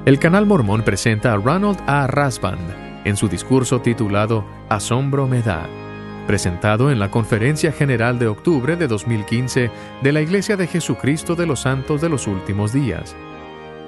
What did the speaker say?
El canal mormón presenta a Ronald A. Rasband en su discurso titulado Asombro me da, presentado en la Conferencia General de octubre de 2015 de la Iglesia de Jesucristo de los Santos de los Últimos Días.